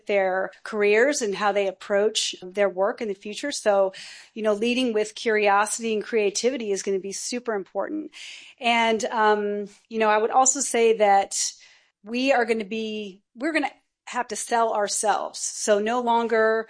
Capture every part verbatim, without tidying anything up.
their careers and how they approach their work in the future. So, you know, leading with curiosity and creativity is going to be super important. And, um, you know, I would also say that we are going to be, we're going to have to sell ourselves. So no longer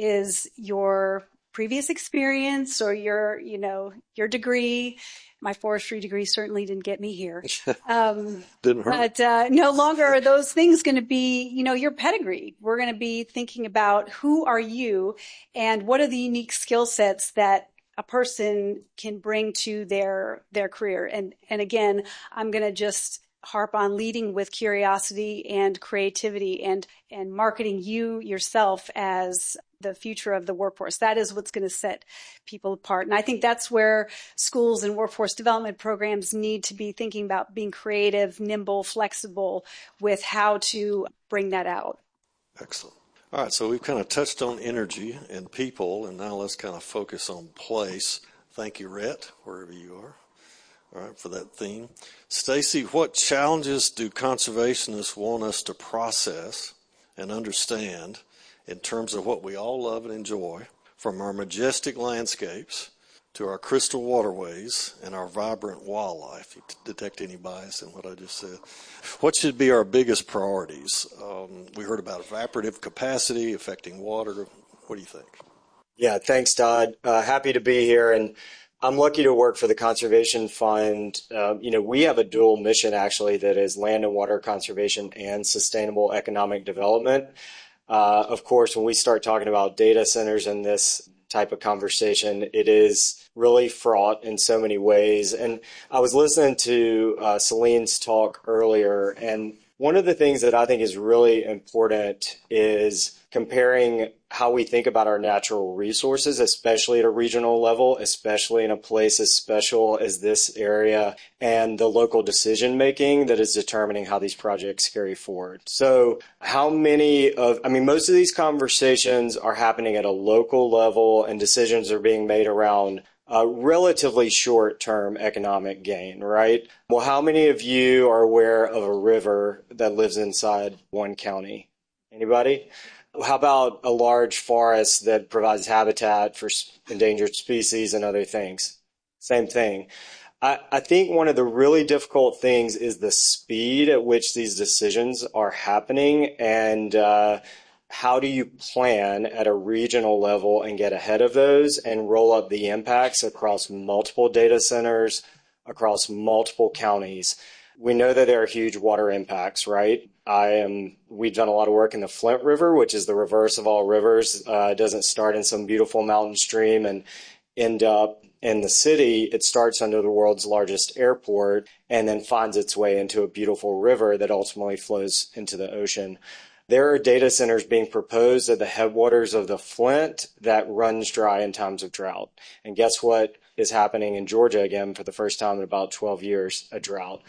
is your previous experience or your, you know, your degree. My forestry degree certainly didn't get me here. Um, didn't hurt. But uh, no longer are those things going to be, you know, your pedigree. We're going to be thinking about who are you and what are the unique skill sets that a person can bring to their their career. And and again, I'm going to just harp on leading with curiosity and creativity and and marketing you yourself as the future of the workforce. That is what's going to set people apart. And I think that's where schools and workforce development programs need to be thinking about being creative, nimble, flexible with how to bring that out. Excellent. All right, so we've kind of touched on energy and people, and now let's kind of focus on place. Thank you, Rhett, wherever you are. All right, for that theme. Stacy, what challenges do conservationists want us to process and understand in terms of what we all love and enjoy, from our majestic landscapes to our crystal waterways and our vibrant wildlife? You detect any bias in what I just said? What should be our biggest priorities? Um, we heard about evaporative capacity affecting water. What do you think? Yeah, thanks, Todd. Uh, happy to be here. And I'm lucky to work for the Conservation Fund. Um, you know, we have a dual mission, actually, that is land and water conservation and sustainable economic development. Uh, of course, when we start talking about data centers in this type of conversation, it is really fraught in so many ways. And I was listening to uh, Celine's talk earlier, and one of the things that I think is really important is comparing how we think about our natural resources, especially at a regional level, especially in a place as special as this area, and the local decision making that is determining how these projects carry forward. So how many of, I mean, most of these conversations are happening at a local level and decisions are being made around a relatively short-term economic gain, right? Well, how many of you are aware of a river that lives inside one county? Anybody? How about a large forest that provides habitat for endangered species and other things? Same thing. I, I think one of the really difficult things is the speed at which these decisions are happening, and uh, how do you plan at a regional level and get ahead of those and roll up the impacts across multiple data centers, across multiple counties? We know that there are huge water impacts, right? I am. We've done a lot of work in the Flint River, which is the reverse of all rivers. Uh, it doesn't start in some beautiful mountain stream and end up in the city. It starts under the world's largest airport and then finds its way into a beautiful river that ultimately flows into the ocean. There are data centers being proposed at the headwaters of the Flint that runs dry in times of drought. And guess what is happening in Georgia again for the first time in about twelve years, a drought.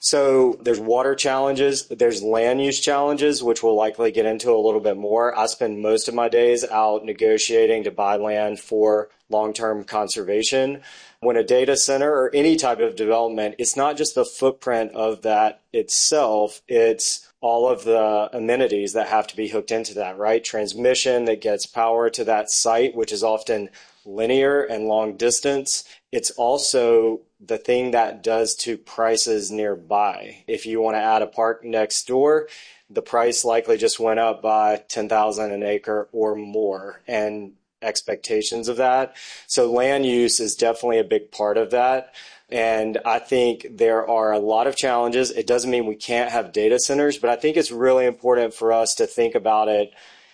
So there's water challenges, there's land use challenges, which we'll likely get into a little bit more. I spend most of my days out negotiating to buy land for long-term conservation. When a data center or any type of development, it's not just the footprint of that itself, it's all of the amenities that have to be hooked into that, right? Transmission that gets power to that site, which is often linear and long distance. It's also the thing that does to prices nearby. If you want to add a park next door, the price likely just went up by ten thousand an acre or more, and expectations of that. So land use is definitely a big part of that. And I think there are a lot of challenges. It doesn't mean we can't have data centers, but I think it's really important for us to think about it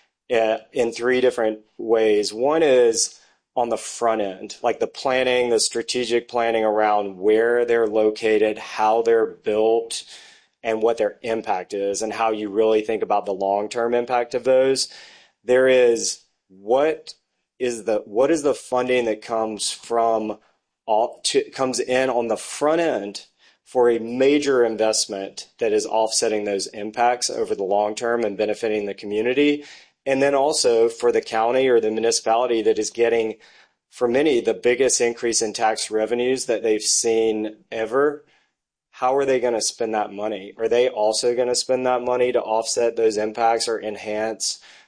in three different ways. One is on the front end, like the planning, the strategic planning around where they're located, how they're built, and what their impact is, and how you really think about the long-term impact of those. There is what is the what is the funding that comes from all to, comes in on the front end for a major investment that is offsetting those impacts over the long term and benefiting the community. And then also for the county or the municipality that is getting, for many, the biggest increase in tax revenues that they've seen ever. How are they going to spend that money? Are they also going to spend that money to offset those impacts or enhance